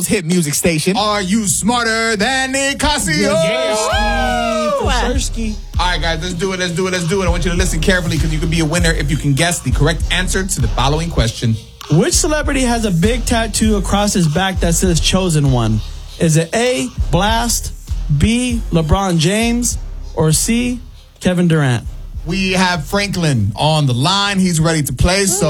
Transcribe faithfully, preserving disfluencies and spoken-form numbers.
hit music station. Are you smarter than Nicasio? Yeah, Swirsky. All right, guys, let's do it. Let's do it. Let's do it. I want you to listen carefully because you can be a winner if you can guess the correct answer to the following question. Which celebrity has a big tattoo across his back that says Chosen One? Is it A, Blast, B, LeBron James, or C, Kevin Durant? We have Franklin on the line. He's ready to play. So